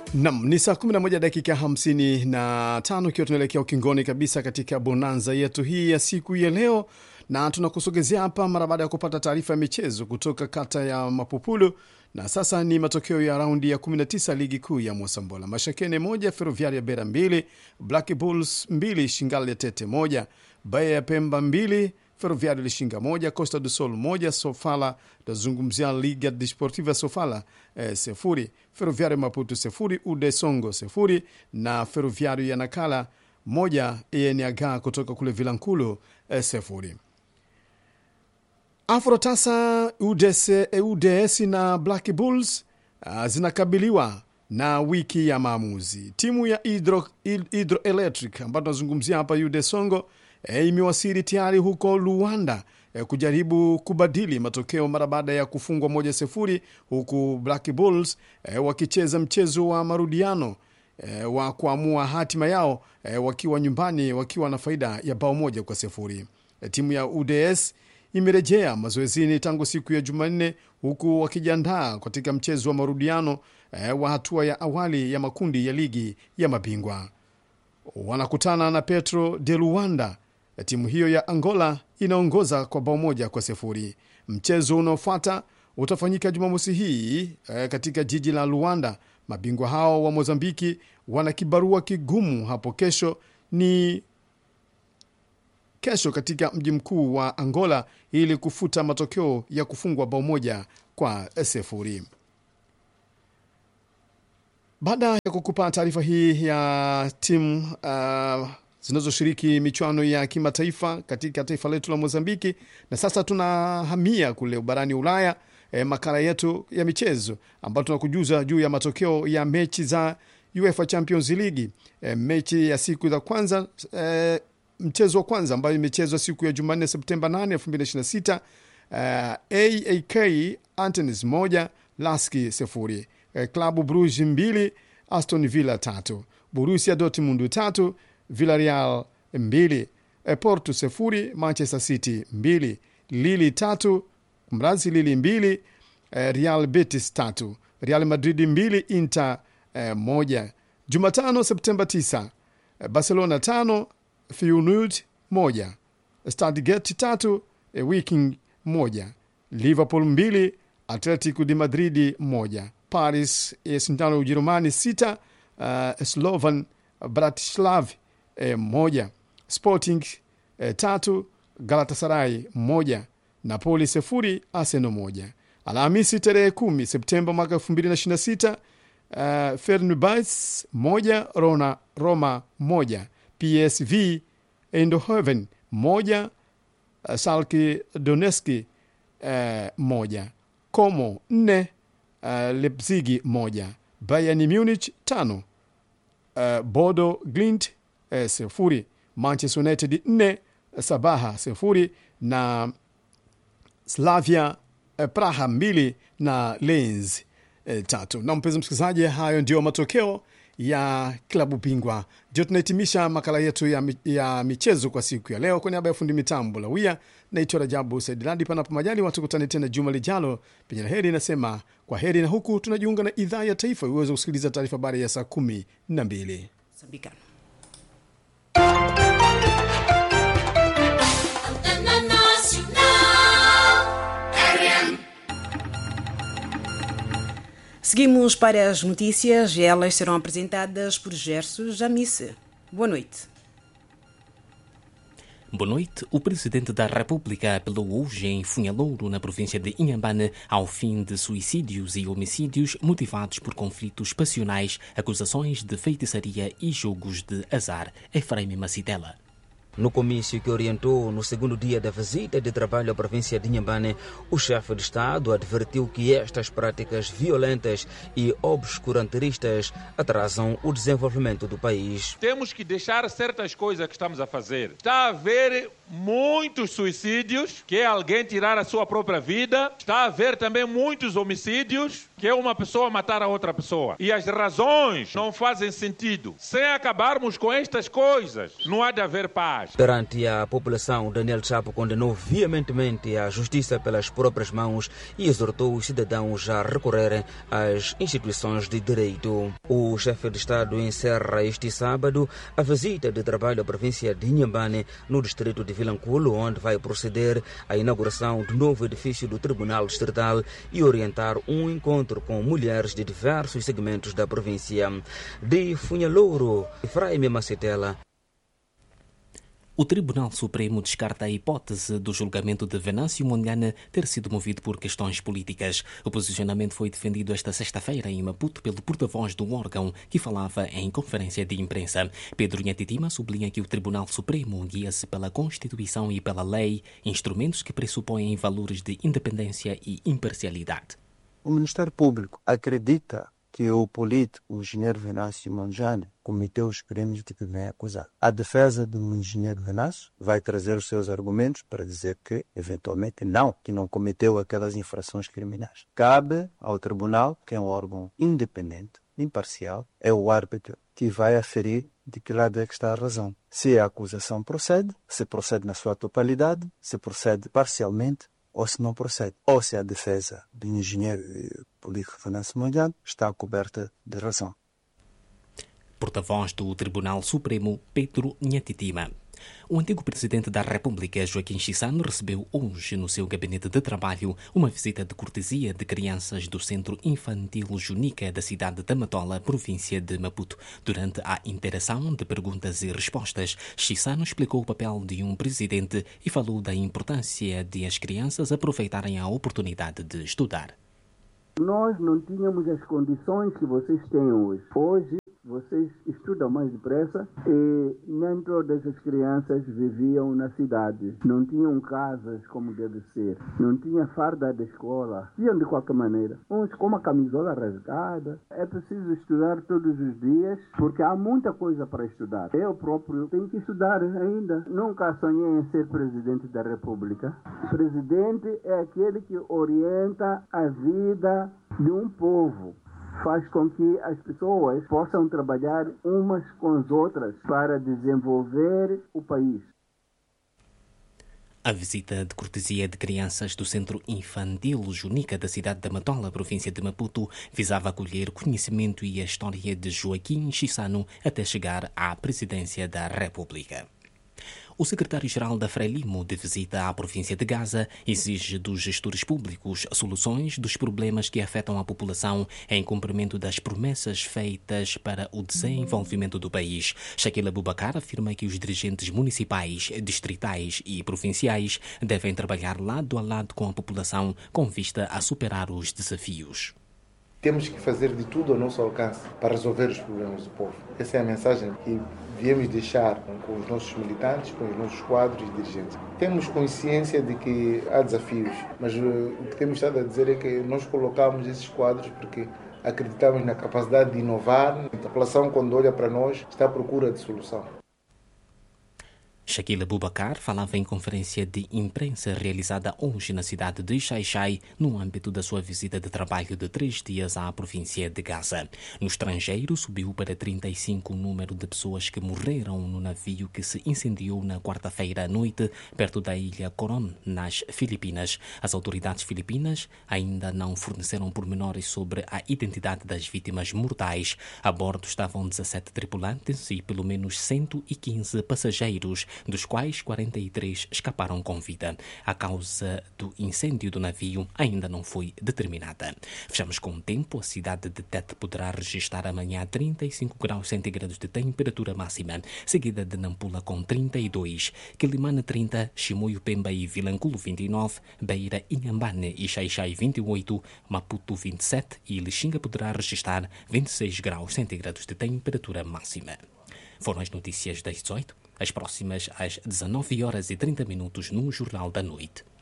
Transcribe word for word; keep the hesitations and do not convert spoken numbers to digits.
Nam, ni saa kumi na moja dakika hamsini na tano ikiwa tunaelekea ukingoni kabisa katika bonanza yetu hii ya siku ya leo, na tunakusogezea hapa mara baada ya kupata taarifa ya michezo kutoka kata ya Mapupulu. Na sasa ni matokeo ya raundi ya kumi na tisa ligi kuu ya Mwasambola. Mashakene moja, Ferroviaria Bera mbili, Black Bulls mbili, Shingali Tete moja, Baia ya Pemba mbili, Ferroviaria Lishinga moja, Costa do Sol moja, Sofala tazungumzia Liga Desportiva Sofala eh, sefuri, Ferroviaria Maputo sefuri, Ude Songo sefuri, na Ferroviaria ya Nakala moja, E N H kutoka kule Vilankulo eh, sefuri. Afrotasa, U D S, U D S na Black Bulls uh, zinakabiliwa na wiki ya maamuzi. Timu ya Hydro, Hydro Electric ambayo tunazungumzia hapa U D Songo e, imewasili tayari huko Luanda e, kujaribu kubadili matokeo mara baada ya kufungwa moja sefuri, huku Black Bulls e, wakicheza mchezo wa marudiano e, wa kuamua hatima yao e, wakiwa nyumbani wakiwa na faida ya bao moja kwa sefuri. E, timu ya U D S imerejea mazoezini tangu siku ya Jumanne, huku wakijiandaa katika mchezo wa marudiano eh, wa hatua ya awali ya makundi ya ligi ya mabingwa. Wanakutana na Petro de Luanda. Timu hiyo ya Angola inaongoza kwa bao moja kwa sefuri. Mchezo unaofuata utafanyika Jumamosi hii eh, katika jiji la Luanda. Mabingwa hao wa Mozambiki wana kibarua kigumu hapo kesho ni kesho katika mji mkuu wa Angola ili kufuta matokeo ya kufungwa bao moja kwa sefuri. Baada ya kukupa taarifa hii ya timu uh, zinazoshiriki michuano ya kimataifa katika taifa letu la Mozambiki, na sasa tunahamia kule barani Ulaya, eh, makala yetu ya michezo ambayo tunakujuza juu ya matokeo ya mechi za UEFA Champions League. Eh, mechi ya siku za kwanza eh, mchezo wa kwanza ambayo imechezwa siku ya Jumanne Septemba nane elfu mbili ishirini na sita, uh, A A K Antenis moja, Laski sefuri, uh, Klabu Bruges mbili, Aston Villa tatu, Borussia Dortmund tatu, Villarreal mbili, uh, Porto sefuri, Manchester City mbili, Lille tatu, Mrazi Lille mbili, uh, Real Betis tatu, Real Madrid mbili, Inter uh, moja. Jumatano Septemba tisa, uh, Barcelona tano, Feyenoord moja, Stuttgart tatu, Viking moja, Liverpool mbili, Atletico de Madrid moja, Paris Saint-Germain Ujerumani sita, uh, Slovan Bratislav eh, moja, Sporting eh, tatu, Galatasaray moja, Napoli sefuri, Arsenal moja. Alhamisi tarehe kumi Septemba mwaka elfu mbili ishirini na sita, uh, Fenerbahce moja, Roma, Roma moja, P S V Eindhoven moja, uh, Schalke Donetsk uh, moja, Como nne, uh, Leipzig moja, Bayern Munich tano, uh, Bodo Glimt uh, sefuri, Manchester United nne, Sabaha sefuri, na Slavia uh, Praha mbili, na Lens uh, tatu. Na mpenzi msikilizaji, hayo ndio matokeo ya klabu bingwa. Ndio tunahitimisha makala yetu ya, ya michezo kwa siku ya leo. Kwa niaba ya fundi mitambo Lawia, naitwa Rajabu Saidilandi. Panapo majali watu kutane tena juma lijalo. Penye heri nasema kwa heri, na huku tunajiunga na idhaa ya taifa uweze kusikiliza taarifa habari ya saa kumi na mbili. Sambika. Seguimos para as notícias e elas serão apresentadas por Gerson Jamice. Boa noite. Boa noite. O Presidente da República apelou hoje em Funhalouro, na província de Inhambane, ao fim de suicídios e homicídios motivados por conflitos passionais, acusações de feitiçaria e jogos de azar. Efraim Macitela. No comício que orientou no segundo dia da visita de trabalho à província de Inhambane, o chefe de Estado advertiu que estas práticas violentas e obscurantistas atrasam o desenvolvimento do país. Temos que deixar certas coisas que estamos a fazer. Está a haver muitos suicídios, que é alguém tirar a sua própria vida. Está a haver também muitos homicídios, que é uma pessoa matar a outra pessoa. E as razões não fazem sentido. Sem acabarmos com estas coisas, não há de haver paz. Perante a população, Daniel Chapo condenou veementemente a justiça pelas próprias mãos e exortou os cidadãos a recorrerem às instituições de direito. O chefe de Estado encerra este sábado a visita de trabalho à província de Inhambane, no distrito de Vilanculo, onde vai proceder à inauguração do novo edifício do Tribunal Distrital e orientar um encontro com mulheres de diversos segmentos da província. De Funhalouro, Efraim Macetela. O Tribunal Supremo descarta a hipótese do julgamento de Venâncio Mondlane ter sido movido por questões políticas. O posicionamento foi defendido esta sexta-feira em Maputo pelo porta-voz do órgão, que falava em conferência de imprensa. Pedro Nhatitima sublinha que o Tribunal Supremo guia-se pela Constituição e pela lei, instrumentos que pressupõem valores de independência e imparcialidade. O Ministério Público acredita que o político, o engenheiro Venâncio Mondlane, cometeu os crimes de que vem acusado. A defesa do engenheiro Venâncio vai trazer os seus argumentos para dizer que, eventualmente, não, que não cometeu aquelas infrações criminais. Cabe ao tribunal, que é um órgão independente, imparcial, é o árbitro que vai aferir de que lado é que está a razão. Se a acusação procede, se procede na sua totalidade, se procede parcialmente, ou se não procede, ou se a defesa do engenheiro político Venâncio Mondlane está coberta de razão. Porta-voz do Tribunal Supremo, Pedro Nhatitima. O antigo presidente da República, Joaquim Chissano, recebeu hoje no seu gabinete de trabalho uma visita de cortesia de crianças do Centro Infantil Junica da cidade de Matola, província de Maputo. Durante a interação de perguntas e respostas, Chissano explicou o papel de um presidente e falou da importância de as crianças aproveitarem a oportunidade de estudar. Nós não tínhamos as condições que vocês têm hoje. Hoje, vocês estudam mais depressa e nem todas as crianças viviam na cidade. Não tinham casas como deve ser. Não tinha farda da escola. Iam de qualquer maneira. Uns com uma camisola rasgada. É preciso estudar todos os dias porque há muita coisa para estudar. Eu próprio tenho que estudar ainda. Nunca sonhei em ser presidente da República. Presidente é aquele que orienta a vida de um povo. Faz com que as pessoas possam trabalhar umas com as outras para desenvolver o país. A visita de cortesia de crianças do Centro Infantil Junica da cidade de Matola, província de Maputo, visava acolher conhecimento e a história de Joaquim Chissano até chegar à presidência da República. O secretário-geral da Frelimo, de visita à província de Gaza, exige dos gestores públicos soluções dos problemas que afetam a população em cumprimento das promessas feitas para o desenvolvimento do país. Shaquille Abubakar afirma que os dirigentes municipais, distritais e provinciais devem trabalhar lado a lado com a população com vista a superar os desafios. Temos que fazer de tudo ao nosso alcance para resolver os problemas do povo. Essa é a mensagem que viemos deixar com os nossos militantes, com os nossos quadros e dirigentes. Temos consciência de que há desafios, mas o que temos estado a dizer é que nós colocamos esses quadros porque acreditamos na capacidade de inovar. A população, quando olha para nós, está à procura de solução. Shaquille Abubakar falava em conferência de imprensa realizada hoje na cidade de Xai-Xai, no âmbito da sua visita de trabalho de três dias à província de Gaza. No estrangeiro, subiu para trinta e cinco o número de pessoas que morreram no navio que se incendiou na quarta-feira à noite, perto da ilha Coron, nas Filipinas. As autoridades filipinas ainda não forneceram pormenores sobre a identidade das vítimas mortais. A bordo estavam dezassete tripulantes e pelo menos cento e quinze passageiros, dos quais quarenta e três escaparam com vida. A causa do incêndio do navio ainda não foi determinada. Fechamos com o tempo. A cidade de Tete poderá registrar amanhã trinta e cinco graus centígrados de temperatura máxima, seguida de Nampula com trinta e dois, Quilimane trinta, Chimoio, Pemba e Vilanculo vinte e nove, Beira, Inhambane e Xai-Xai vinte e oito, Maputo vinte e sete e Lixinga poderá registrar vinte e seis graus centígrados de temperatura máxima. Foram as notícias das dezoito. As próximas às dezanove horas e trinta minutos no Jornal da Noite.